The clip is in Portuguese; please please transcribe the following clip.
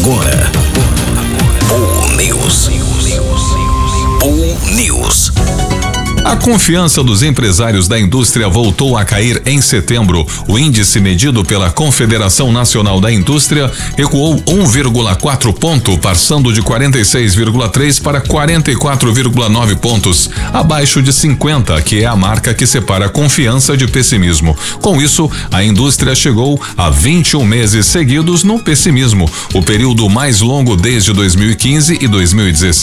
Agora, Bull News. Bull News. A confiança dos empresários da indústria voltou a cair em setembro. O índice medido pela Confederação Nacional da Indústria recuou 1,4 ponto, passando de 46,3 para 44,9 pontos, abaixo de 50, que é a marca que separa confiança de pessimismo. Com isso, a indústria chegou a 21 meses seguidos no pessimismo, o período mais longo desde 2015 e 2016.